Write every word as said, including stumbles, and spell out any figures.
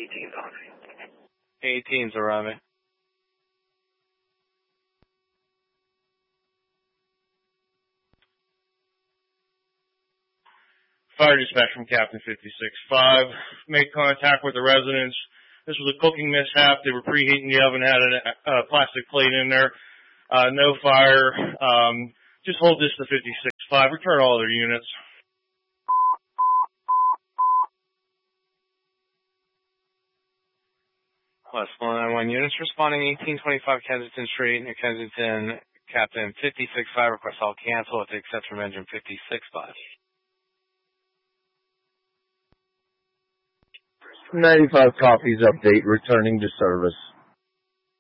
eighteen's on. eighteen's arriving. Fire dispatch from Captain fifty-six five. Made contact with the residents. This was a cooking mishap. They were preheating the oven, had a uh, plastic plate in there. Uh, no fire. Um, just hold this to fifty-six five. Return all their units. Plus one nine one units responding eighteen twenty-five Kensington Street, New Kensington. Captain fifty-six five requests all cancel with the exception of engine fifty-six five. ninety-five copies update returning to service.